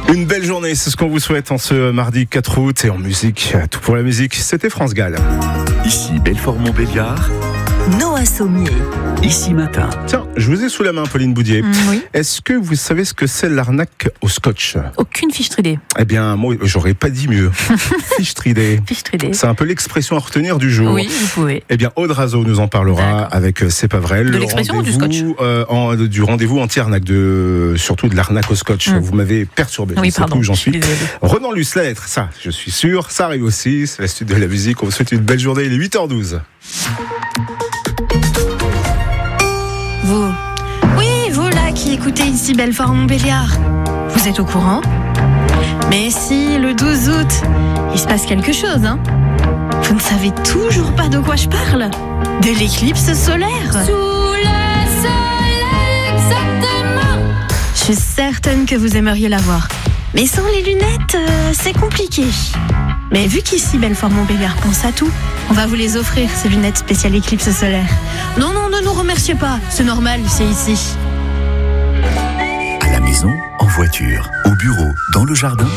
Une belle journée, c'est ce qu'on vous souhaite en ce mardi 4 août. Et en musique, tout pour la musique, c'était France Gall. Ici Belfort-Montbéliard, Noah Sommier. Ici Matin. Tiens, je vous ai sous la main, Pauline Boudier. Oui. Est-ce que vous savez ce que c'est l'arnaque au scotch ? Aucune fiche tridée. Eh bien, moi, j'aurais pas dit mieux. Fiche tridée. Fiche tridée. C'est un peu l'expression à retenir du jour. Oui, vous pouvez. Eh bien, Aude Razo nous en parlera. D'accord. Avec C'est pas vrai. De l'expression ou du scotch ? Du rendez-vous anti-arnaque, surtout de l'arnaque au scotch. Vous m'avez perturbé. Oui, je sais pardon. plus où j'en suis. Désolée. Renan Luce, la lettre, ça, je suis sûr. Ça arrive aussi. C'est la suite de la musique. On vous souhaite une belle journée. Il est 8h12. Vous. Oui, vous là qui écoutez ici Belfort-Montbéliard. Vous êtes au courant ? Mais si, le 12 août, il se passe quelque chose, hein ? Vous ne savez toujours pas de quoi je parle ? De l'éclipse solaire. Sous le soleil, exactement. Je suis certaine que vous aimeriez la voir. Mais sans les lunettes, c'est compliqué. Mais vu qu'ici Belfort-Montbéliard pense à tout, on va vous les offrir, ces lunettes spéciales éclipse solaire. Non, ne nous remerciez pas, c'est normal, c'est ici. À la maison, en voiture, au bureau, dans le jardin.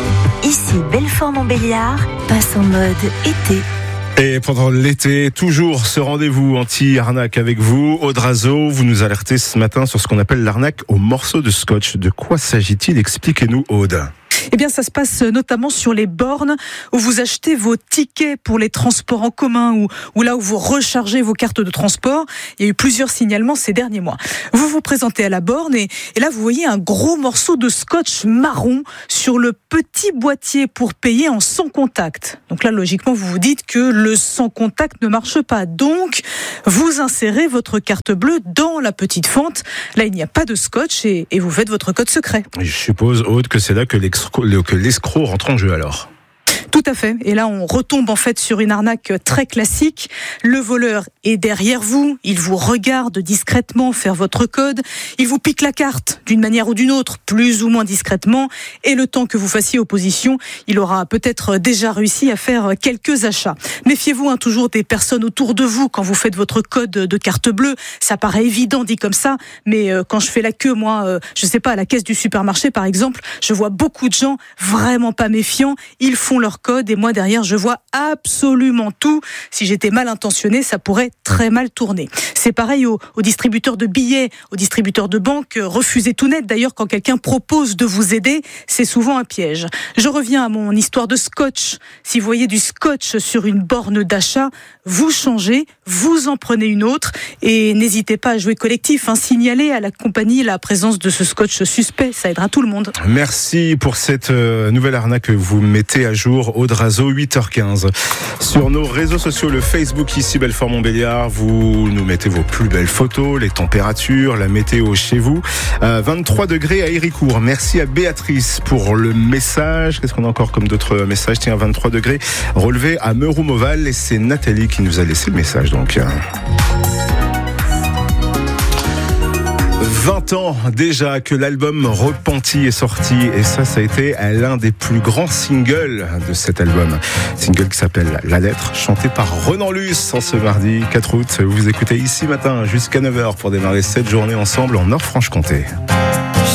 Ici Belfort-Montbéliard passe en mode été. Et pendant l'été, toujours ce rendez-vous anti-arnaque avec vous. Aude Razo, vous nous alertez ce matin sur ce qu'on appelle l'arnaque au morceau de scotch. De quoi s'agit-il ? Expliquez-nous, Aude. Eh bien, ça se passe notamment sur les bornes où vous achetez vos tickets pour les transports en commun ou là où vous rechargez vos cartes de transport. Il y a eu plusieurs signalements ces derniers mois. Vous vous présentez à la borne et là, vous voyez un gros morceau de scotch marron sur le petit boîtier pour payer en sans contact. Donc là, logiquement, vous vous dites que le sans contact ne marche pas. Donc, vous insérez votre carte bleue dans la petite fente. Là, il n'y a pas de scotch et vous faites votre code secret. Je suppose, Aude, que c'est là que l'escroc rentre en jeu alors. Tout à fait. Et là, on retombe en fait sur une arnaque très classique. Le voleur est derrière vous. Il vous regarde discrètement faire votre code. Il vous pique la carte d'une manière ou d'une autre, plus ou moins discrètement. Et le temps que vous fassiez opposition, il aura peut-être déjà réussi à faire quelques achats. Méfiez-vous toujours des personnes autour de vous quand vous faites votre code de carte bleue. Ça paraît évident dit comme ça, mais quand je fais la queue, moi, je sais pas, à la caisse du supermarché par exemple, je vois beaucoup de gens vraiment pas méfiants. Ils font leur code et moi derrière je vois absolument tout. Si j'étais mal intentionné, ça pourrait très mal tourner. C'est pareil aux distributeurs de billets, aux distributeurs de banque. Refusez tout net d'ailleurs quand quelqu'un propose de vous aider, c'est souvent un piège. Je reviens à mon histoire de scotch. Si vous voyez du scotch sur une borne d'achat, vous changez, vous en prenez une autre et n'hésitez pas à jouer collectif, signalez à la compagnie la présence de ce scotch suspect, ça aidera tout le monde. Merci pour cette nouvelle arnaque que vous mettez à jour. Aude Razo, 8h15. Sur nos réseaux sociaux, le Facebook ici Belfort-Montbéliard, vous nous mettez vos plus belles photos, les températures, la météo chez vous. 23 degrés à Héricourt. Merci à Béatrice pour le message. Qu'est-ce qu'on a encore comme d'autres messages ? Tiens, 23 degrés relevé à Meuroumoval et c'est Nathalie qui nous a laissé le message donc. 20 ans déjà que l'album Repenti est sorti et ça a été l'un des plus grands singles de cet album. Single qui s'appelle La Lettre, chanté par Renan Luce en ce mardi 4 août. Vous écoutez Ici Matin jusqu'à 9h pour démarrer cette journée ensemble en Nord-Franche-Comté.